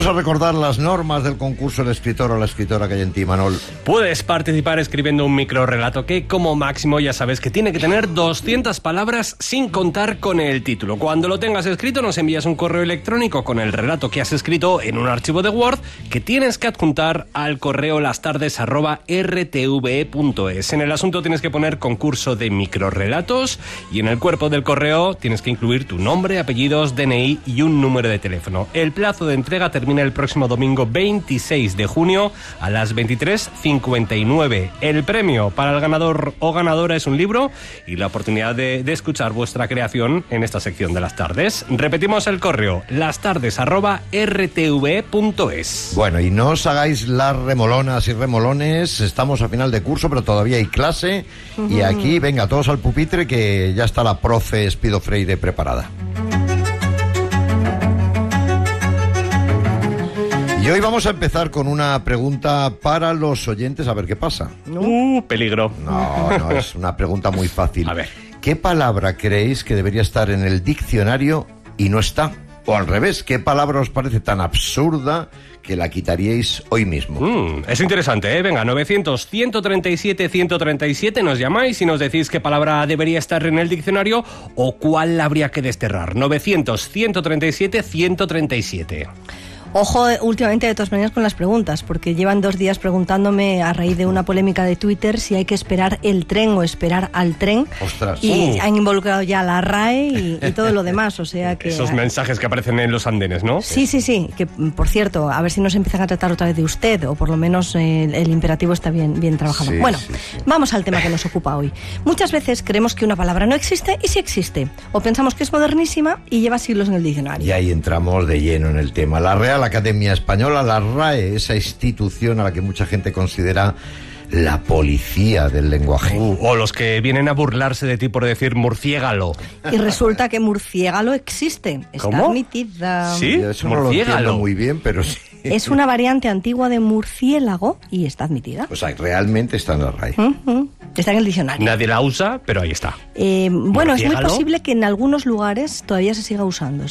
Vamos a recordar las normas del concurso El escritor o la escritora que hay en ti, Manol. Puedes participar escribiendo un microrrelato que, como máximo, ya sabes que tiene que tener 200 palabras sin contar con el título. Cuando lo tengas escrito, nos envías un correo electrónico con el relato que has escrito en un archivo de Word que tienes que adjuntar al correo lastardes@rtve.es. En el asunto tienes que poner concurso de microrrelatos y en el cuerpo del correo tienes que incluir tu nombre, apellidos, DNI y un número de teléfono. El plazo de entrega termina el próximo domingo 26 de junio a las 23:59. El premio para el ganador o ganadora es un libro y la oportunidad de escuchar vuestra creación en esta sección de Las Tardes. Repetimos el correo, lastardes@rtve.es. Bueno, y no os hagáis las remolonas y remolones, estamos a final de curso, pero todavía hay clase. Y aquí, venga, todos al pupitre, que ya está la profe Espido Freire preparada. Y hoy vamos a empezar con una pregunta para los oyentes, a ver qué pasa. Peligro. No, es una pregunta muy fácil. A ver. ¿Qué palabra creéis que debería estar en el diccionario y no está? O al revés, ¿qué palabra os parece tan absurda que la quitaríais hoy mismo? Es interesante, ¿eh? Venga, 900-137-137, nos llamáis y nos decís qué palabra debería estar en el diccionario o cuál habría que desterrar. 900-137-137. Ojo, últimamente, de todas maneras, con las preguntas, porque llevan 2 días preguntándome, a raíz de una polémica de Twitter, si hay que esperar el tren o esperar al tren. ¡Ostras! Y han involucrado ya la RAE y todo lo demás, o sea que... Esos mensajes que aparecen en los andenes, ¿no? Sí, que, por cierto, a ver si nos empiezan a tratar otra vez de usted, o por lo menos el imperativo está bien trabajado. Sí, bueno, sí. Vamos al tema que nos ocupa hoy. Muchas veces creemos que una palabra no existe y sí existe, o pensamos que es modernísima y lleva siglos en el diccionario. Y ahí entramos de lleno en el tema. La Real Academia Española, la RAE, esa institución a la que mucha gente considera la policía del lenguaje. O los que vienen a burlarse de ti por decir murciégalo. Y resulta que murciégalo existe, está ¿Cómo? admitida. ¿Sí? Yo eso no lo entiendo muy bien, pero sí. Es una variante antigua de murciélago y está admitida. O sea, realmente está en la RAE. Está en el diccionario. Nadie la usa, pero ahí está. Bueno, es muy ¿Murciégalo? posible que en algunos lugares todavía se siga usando.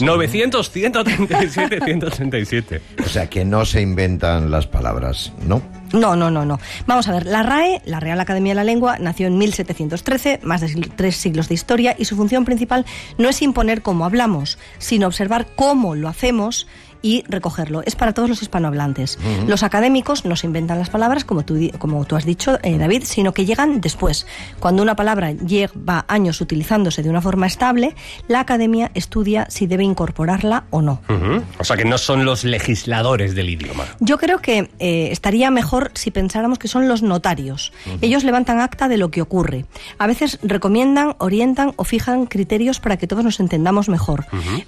900-137-137. O sea, que no se inventan las palabras, ¿no? No. Vamos a ver, la RAE, la Real Academia de la Lengua, nació en 1713, más de 3 siglos de historia, y su función principal no es imponer cómo hablamos, sino observar cómo lo hacemos y recogerlo. Es para todos los hispanohablantes. Los académicos no se inventan las palabras, como tú has dicho, David, sino que llegan después. Cuando una palabra lleva años utilizándose de una forma estable, la academia estudia si debe incorporarla o no. O sea que no son los legisladores del idioma. Yo creo que estaría mejor si pensáramos que son los notarios. Ellos levantan acta de lo que ocurre. A veces recomiendan, orientan o fijan criterios para que todos nos entendamos mejor.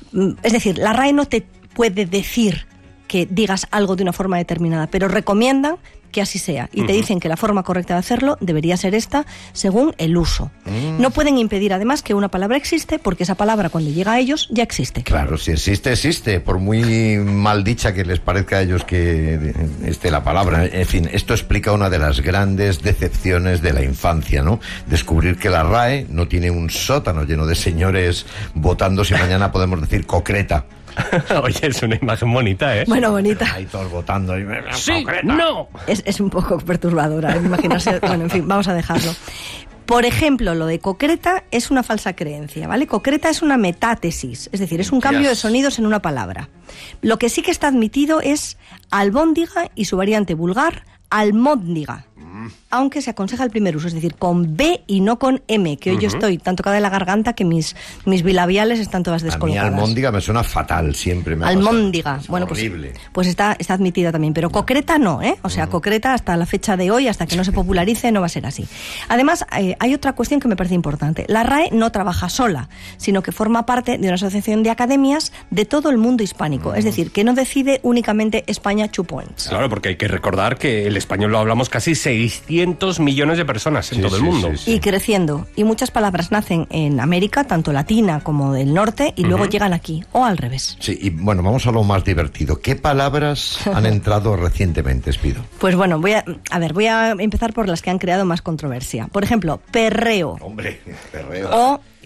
Es decir, la RAE no te puede decir que digas algo de una forma determinada, pero recomiendan que así sea, y te dicen que la forma correcta de hacerlo debería ser esta, según el uso. No pueden impedir, además, que una palabra existe, porque esa palabra, cuando llega a ellos, ya existe. Claro, si existe, existe, por muy mal dicha que les parezca a ellos que esté la palabra. En fin, esto explica una de las grandes decepciones de la infancia, ¿no? Descubrir que la RAE no tiene un sótano lleno de señores votando si mañana podemos decir concreta. Oye, es una imagen bonita, ¿eh? Bueno, bonita. Ahí todos votando. Sí, no. Es un poco perturbadora, imaginarse. Bueno, en fin, vamos a dejarlo. Por ejemplo, lo de concreta es una falsa creencia, ¿vale? Concreta es una metátesis, es decir, es un cambio de sonidos en una palabra. Lo que sí que está admitido es albóndiga y su variante vulgar, almóndiga. Aunque se aconseja el primer uso, es decir, con B y no con M, que hoy yo estoy tan tocada de la garganta que mis bilabiales están todas descolocadas. A mí almóndiga me suena fatal, siempre me ha almóndiga, pasado. bueno, horrible. pues está admitida también, pero concreta no, ¿eh? O sea, concreta hasta la fecha de hoy, hasta que no se popularice, no va a ser así. Además, hay otra cuestión que me parece importante. La RAE no trabaja sola, sino que forma parte de una asociación de academias de todo el mundo hispánico, es decir, que no decide únicamente España 2 points. Claro, porque hay que recordar que el español lo hablamos casi 600 millones de personas en todo el mundo. Y creciendo. Y muchas palabras nacen en América, tanto latina como del norte, y luego llegan aquí, o al revés. Sí, y bueno, vamos a lo más divertido. ¿Qué palabras han entrado recientemente, Espido? Pues bueno, voy a empezar por las que han creado más controversia. Por ejemplo, perreo. Hombre, perreo. O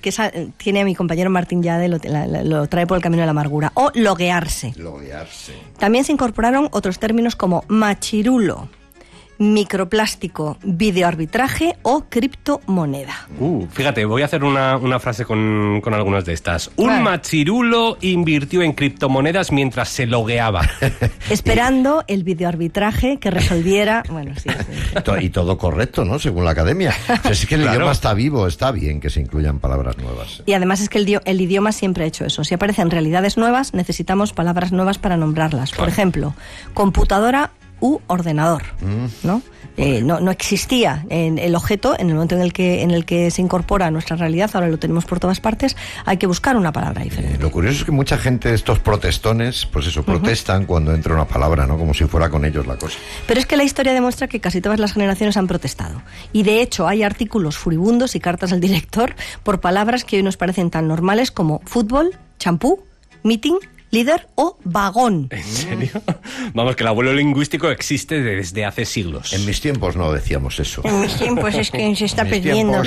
que esa tiene a mi compañero Martín Yade, lo trae por el camino de la amargura. O loguearse. También se incorporaron otros términos como machirulo, microplástico, videoarbitraje o criptomoneda. Fíjate, voy a hacer una frase con algunas de estas. Un machirulo invirtió en criptomonedas mientras se logueaba. Esperando el videoarbitraje que resolviera... Bueno, sí. Y todo correcto, ¿no? Según la academia. O sea, es que el idioma está vivo, está bien que se incluyan palabras nuevas. Y además es que el idioma siempre ha hecho eso. Si aparecen realidades nuevas, necesitamos palabras nuevas para nombrarlas. Por ejemplo, computadora u ordenador, ¿no? No existía el objeto en el momento en el que se incorpora a nuestra realidad. Ahora lo tenemos por todas partes. Hay que buscar una palabra diferente. Lo curioso es que mucha gente, estos protestones, pues eso, protestan cuando entra una palabra, ¿no? Como si fuera con ellos la cosa. Pero es que la historia demuestra que casi todas las generaciones han protestado. Y de hecho hay artículos furibundos y cartas al director por palabras que hoy nos parecen tan normales como fútbol, champú, meeting, líder o vagón. ¿En serio? Vamos, que el abuelo lingüístico existe desde hace siglos. En mis tiempos no decíamos eso. En mis tiempos es que se está perdiendo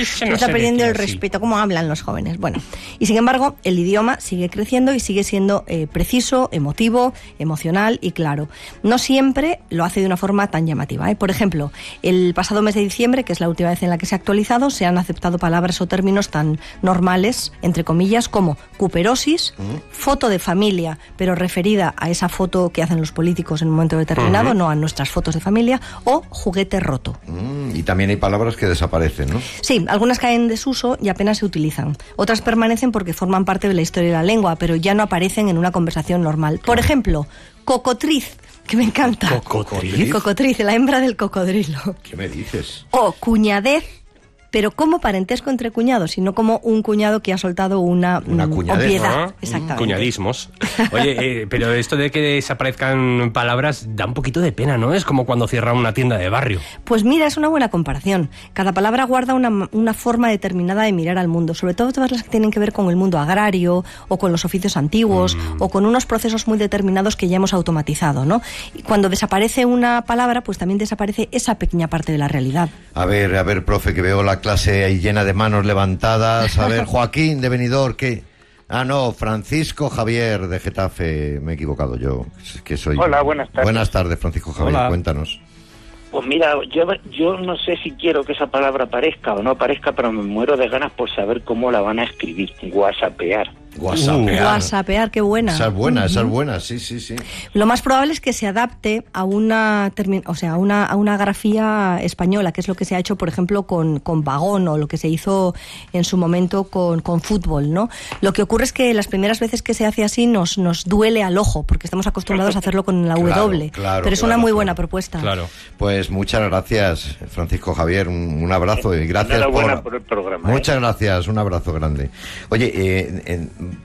el respeto. ¿Cómo hablan los jóvenes? Bueno, y sin embargo, el idioma sigue creciendo y sigue siendo preciso, emotivo, emocional y claro. No siempre lo hace de una forma tan llamativa, ¿eh? Por ejemplo, el pasado mes de diciembre, que es la última vez en la que se ha actualizado, se han aceptado palabras o términos tan normales, entre comillas, como cuperosis, foto de familia, pero referida a esa foto que hacen los políticos en un momento determinado, no a nuestras fotos de familia, o juguete roto. Y también hay palabras que desaparecen, ¿no? Sí, algunas caen en desuso y apenas se utilizan. Otras permanecen porque forman parte de la historia de la lengua, pero ya no aparecen en una conversación normal. Por ejemplo, cocotriz, que me encanta. ¿Cocotriz? Cocotriz, la hembra del cocodrilo. ¿Qué me dices? O cuñadez, pero como parentesco entre cuñados, sino como un cuñado que ha soltado una obviedad. Exactamente. Cuñadismos. Oye, pero esto de que desaparezcan palabras da un poquito de pena, ¿no? Es como cuando cierran una tienda de barrio. Pues mira, es una buena comparación. Cada palabra guarda una forma determinada de mirar al mundo, sobre todo todas las que tienen que ver con el mundo agrario, o con los oficios antiguos, o con unos procesos muy determinados que ya hemos automatizado, ¿no? Y cuando desaparece una palabra, pues también desaparece esa pequeña parte de la realidad. A ver, profe, que veo la clase ahí llena de manos levantadas. A ver, Joaquín de Benidorm, ¿qué? Ah, no, Francisco Javier de Getafe. Me he equivocado yo. Que soy... Hola, buenas tardes. Buenas tardes, Francisco Javier. Hola. Cuéntanos. Pues mira, yo no sé si quiero que esa palabra aparezca o no aparezca, pero me muero de ganas por saber cómo la van a escribir. Whatsappear. Whatsappear, qué buena. Esa es buena, sí. Lo más probable es que se adapte a una grafía española, que es lo que se ha hecho, por ejemplo, con vagón, o lo que se hizo en su momento con fútbol, ¿no? Lo que ocurre es que las primeras veces que se hace así nos duele al ojo, porque estamos acostumbrados a hacerlo con la W, pero es una muy buena propuesta. Claro. Pues muchas gracias, Francisco Javier, un abrazo y gracias por el programa. Muchas gracias, un abrazo grande. Oye,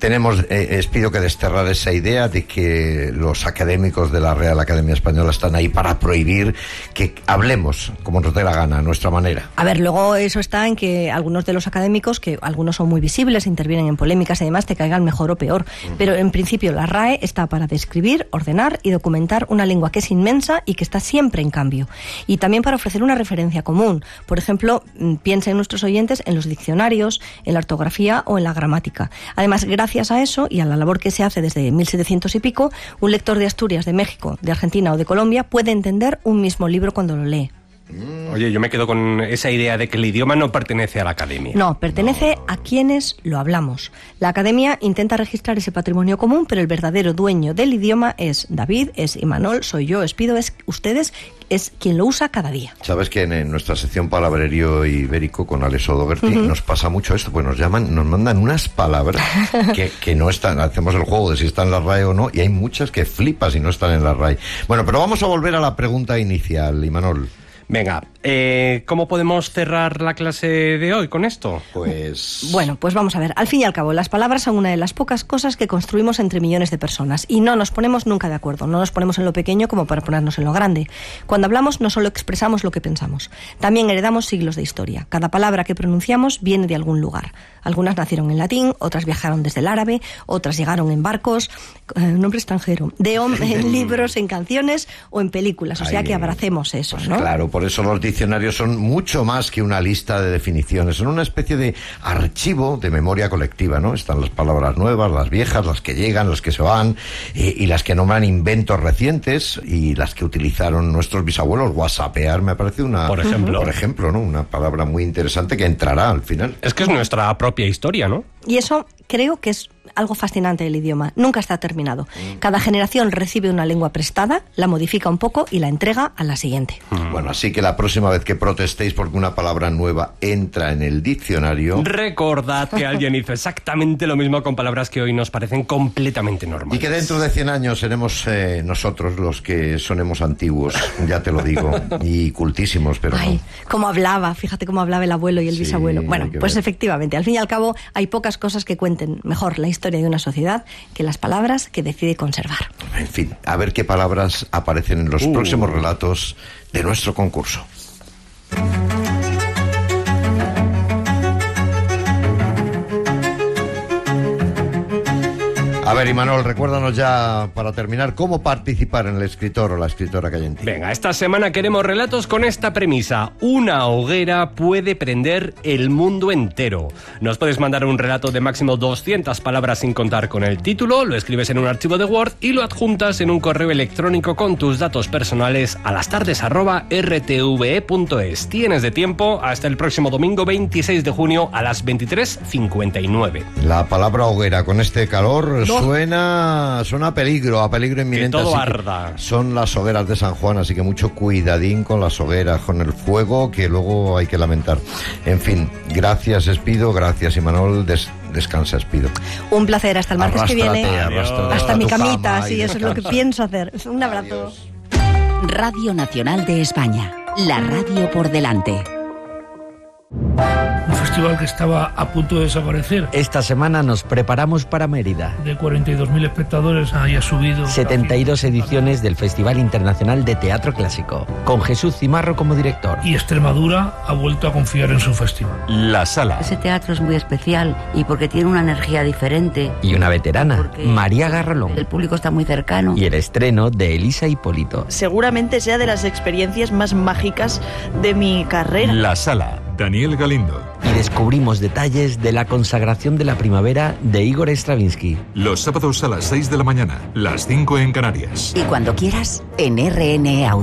pido que desterrar esa idea de que los académicos de la Real Academia Española están ahí para prohibir que hablemos como nos dé la gana, a nuestra manera. A ver, luego eso está en que algunos de los académicos, que algunos son muy visibles, intervienen en polémicas y demás, te caigan mejor o peor. Pero en principio la RAE está para describir, ordenar y documentar una lengua que es inmensa y que está siempre en cambio. Y también para ofrecer una referencia común. Por ejemplo, piensen nuestros oyentes en los diccionarios, en la ortografía o en la gramática. Además, gracias a eso y a la labor que se hace desde 1700 y pico, un lector de Asturias, de México, de Argentina o de Colombia puede entender un mismo libro cuando lo lee. Oye, yo me quedo con esa idea de que el idioma no pertenece a la academia. No, pertenece a quienes lo hablamos. La academia intenta registrar ese patrimonio común, pero el verdadero dueño del idioma es David, es Imanol, soy yo, Espido, es ustedes, es quien lo usa cada día. Sabes que en nuestra sección Palabrerío Ibérico con Alex O'Doherty nos pasa mucho esto, pues nos mandan unas palabras que no están, hacemos el juego de si están en la RAE o no, y hay muchas que flipas y no están en la RAE. Bueno, pero vamos a volver a la pregunta inicial, Imanol. Venga, ¿cómo podemos cerrar la clase de hoy con esto? Pues... Bueno, pues vamos a ver. Al fin y al cabo, las palabras son una de las pocas cosas que construimos entre millones de personas y no nos ponemos nunca de acuerdo. No nos ponemos en lo pequeño como para ponernos en lo grande. Cuando hablamos no solo expresamos lo que pensamos, también heredamos siglos de historia. Cada palabra que pronunciamos viene de algún lugar. Algunas nacieron en latín, otras viajaron desde el árabe, otras llegaron en barcos, nombre extranjero, en libros, en canciones o en películas. O sea que abracemos eso, pues ¿no? Claro, por eso los diccionarios son mucho más que una lista de definiciones, son una especie de archivo de memoria colectiva, ¿no? Están las palabras nuevas, las viejas, las que llegan, las que se van, y las que nombran inventos recientes, y las que utilizaron nuestros bisabuelos. Whatsappear me parece por ejemplo, ¿no? Una palabra muy interesante que entrará al final. Es que es nuestra propia historia, ¿no? Y eso creo que es algo fascinante del idioma. Nunca está terminado. Cada generación recibe una lengua prestada, la modifica un poco y la entrega a la siguiente. Bueno, así que la próxima vez que protestéis porque una palabra nueva entra en el diccionario, recordad que alguien hizo exactamente lo mismo con palabras que hoy nos parecen completamente normales. Y que dentro de 100 años seremos nosotros los que sonemos antiguos, ya te lo digo, y cultísimos, pero Ay, no. cómo hablaba, fíjate cómo hablaba el abuelo y el bisabuelo. Bueno, pues efectivamente, al fin y al cabo hay pocas cosas que cuenten mejor la historia de una sociedad que las palabras que decide conservar. En fin, a ver qué palabras aparecen en los próximos relatos de nuestro concurso. A ver, Imanol, recuérdanos ya, para terminar, cómo participar en el escritor o la escritora que hay en ti. Venga, esta semana queremos relatos con esta premisa: una hoguera puede prender el mundo entero. Nos puedes mandar un relato de máximo 200 palabras sin contar con el título, lo escribes en un archivo de Word y lo adjuntas en un correo electrónico con tus datos personales a lastardes@rtve.es. Tienes de tiempo hasta el próximo domingo 26 de junio a las 23:59. La palabra hoguera, con este calor, suena a peligro inminente. Que todo así arda. Que son las hogueras de San Juan, así que mucho cuidadín con las hogueras, con el fuego, que luego hay que lamentar. En fin, gracias, Espido, gracias, Imanol, descansa, Espido. Un placer, hasta el martes que viene. Hasta mi camita, sí, eso es lo que pienso hacer. Un abrazo. Adiós. Radio Nacional de España, la radio por delante. Un festival que estaba a punto de desaparecer. Esta semana nos preparamos para Mérida. De 42.000 espectadores haya subido 72 ediciones del Festival Internacional de Teatro Clásico, con Jesús Cimarro como director. Y Extremadura ha vuelto a confiar en su festival. La Sala. Ese teatro es muy especial y porque tiene una energía diferente. Y una veterana, María Garrolón. El público está muy cercano. Y el estreno de Elisa Hipólito. Seguramente sea de las experiencias más mágicas de mi carrera. La Sala. Daniel Galindo. Y descubrimos detalles de la consagración de la primavera de Igor Stravinsky. Los sábados a las 6 de la mañana, las 5 en Canarias. Y cuando quieras, en RN Audio.